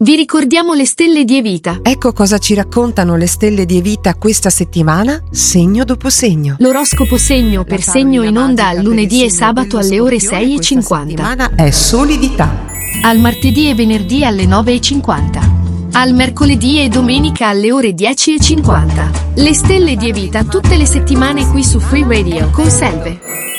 Vi ricordiamo le stelle di Evita. Ecco cosa ci raccontano le stelle di Evita questa settimana, segno dopo segno. L'oroscopo segno per segno in onda al lunedì e sabato alle ore 6:50. Questa settimana è solidità. Al martedì e venerdì alle 9:50. Al mercoledì e domenica alle ore 10:50. Le stelle di Evita tutte le settimane qui su Free Radio con Selve.